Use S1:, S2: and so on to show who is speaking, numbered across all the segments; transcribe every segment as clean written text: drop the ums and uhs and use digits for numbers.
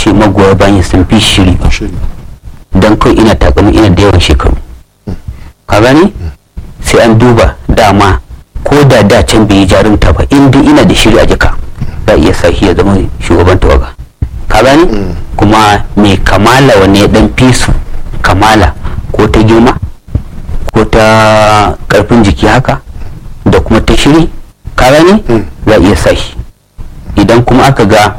S1: ce magoya bayan sun fi shiri ba don kawai ina takami ina da yawan shekaru ka gani sai an duba dama ko da can bai yi jarumta ba in dai ina da shiri a jika za a iya sa shi ya zama shugaban tawaga ka gani kuma mai kamala wanne ya dan fisu kamala ko ta girma ko ta karfin jiki haka da kuma ta shiri ka gani za a iya sa shi idan kuma aka ga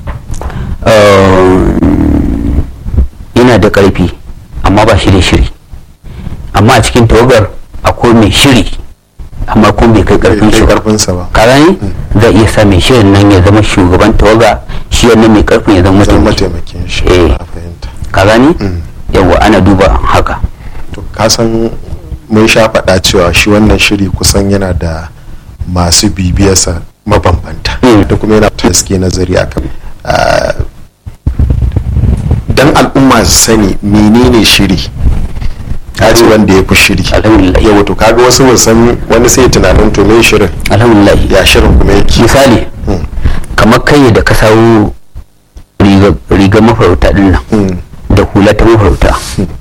S1: yana da karfi amma ba shi da shiri amma a cikin tawagar akwai mai shiri amma kuma bai kai karfin shi ba ka gani za iya sa mai shirin nan ya zama shugaban tawaga shi wannan mai karfin ya zama
S2: mataimakin shi
S1: ka gani yawa ana duba haka
S2: to ka san mun sha faɗa cewa shi wannan shiri kusan yana da masu bibiyarsa mabambanta da kuma yana taske nazari akan dan al'umma su sani menene shiri ce wanda ya fi shiri yau to kaga wasu musan wani sai tunanin to me shirin
S1: alhamdulillah
S2: ya shirin kuma yake
S1: misali kamar kai da ka sawo riga mafarauta din nan da hula ta mafarauta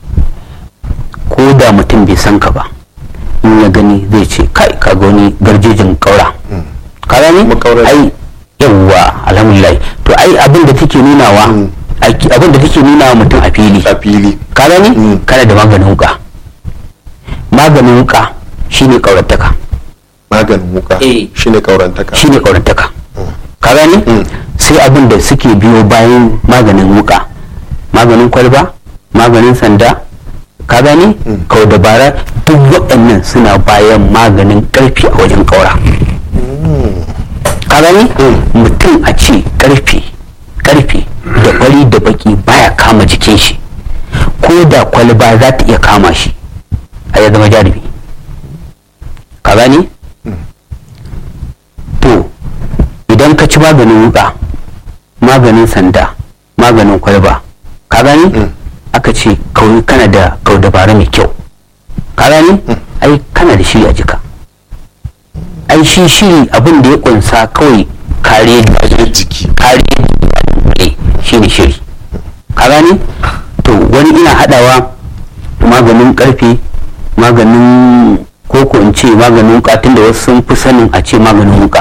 S1: ko da mutum bai san ka ba in ya gani zai ce kai kaga wani garjejin kaura ka gani ai yawwa alhamdulillah to ai abin da take nunawa abin da take nuna mutum a fili ka gani kana da maganin wuka shine kaurantaka
S2: maganin wuka shine kaurantaka
S1: ka gani sai abin da suke biyo bayan maganin wuka maganin kwalba maganin sanda ka gani kau dabara duk waɗannan suna bayan maganin ƙarfi a wajen ƙaura ka gani mutum a ce ƙarfi da fari da baki baya kama jikin shi ko da kwalba za ta iya kama shi a ya zama jarumi ka gani to idan ka ci maganin wuka maganin sanda maganin kwalba ka gani aka ce kawai kana da kau dabara mai kyau ka gani ai kana da shiri a jika ai shi shiri abin da ya kunsa kawai kare jiki shi ne shiri ka gani to wani ina hadawa maganin karfe maganin koko in ce maganin wuka tunda wasu sun fi sanin a ce maganin wuka